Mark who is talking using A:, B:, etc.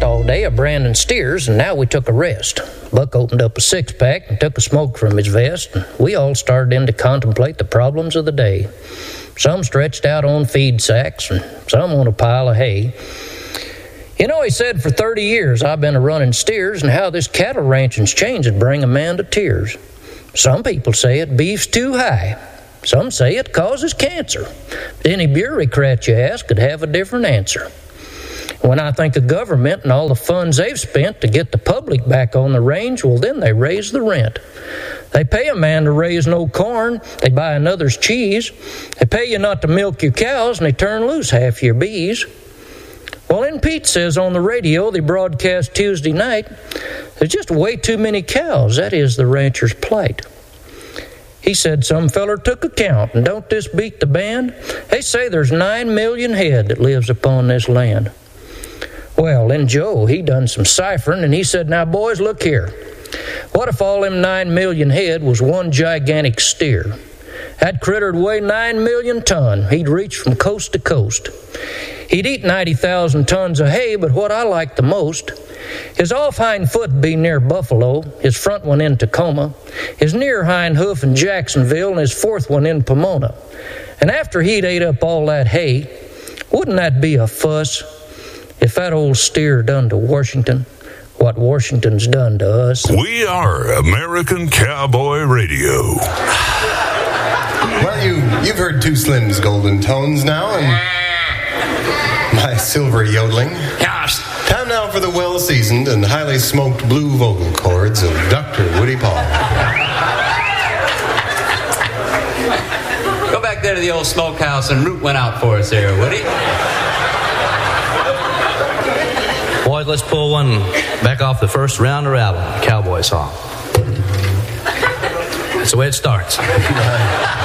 A: talked all day of branding steers, and now we took a rest. Buck opened up a six-pack and took a smoke from his vest, and we all started in to contemplate the problems of the day. Some stretched out on feed sacks, and some on a pile of hay. You know, he said, for 30 years I've been a-running steers, and how this cattle ranching's changed bring a man to tears. Some people say it beef's too high. Some say it causes cancer. But any bureaucrat you ask could have a different answer. When I think of government and all the funds they've spent to get the public back on the range, well, then they raise the rent. They pay a man to raise no corn. They buy another's cheese. They pay you not to milk your cows, and they turn loose half your bees. Well, then Pete says on the radio they broadcast Tuesday night, there's just way too many cows. That is the rancher's plight. He said some feller took a count, and don't this beat the band? They say there's 9 million head that lives upon this land. Well, then Joe, he done some ciphering, and he said, now, boys, look here. What if all them 9 million head was one gigantic steer? That critter'd weigh 9 million ton. He'd reach from coast to coast. He'd eat 90,000 tons of hay, but what I like the most, his off hind foot be near Buffalo, his front one in Tacoma, his near hind hoof in Jacksonville, and his fourth one in Pomona. And after he'd ate up all that hay, wouldn't that be a fuss? If that old steer done to Washington what Washington's done to us.
B: We are American Cowboy Radio.
C: Well, you've heard Two Slim's golden tones now, and my silvery yodeling.
D: Gosh.
C: Time now for the well-seasoned and highly smoked blue vocal cords of Dr. Woody Paul.
D: Go back there to the old smokehouse and root one out for us there, Woody.
E: Boys, let's pull one back off the first Rounder album, Cowboy Song. That's the way it starts.